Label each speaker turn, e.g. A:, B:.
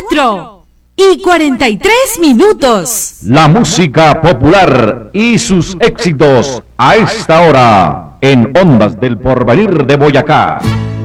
A: 4:43.
B: La música popular y sus éxitos a esta hora en Ondas del Porvenir de Boyacá.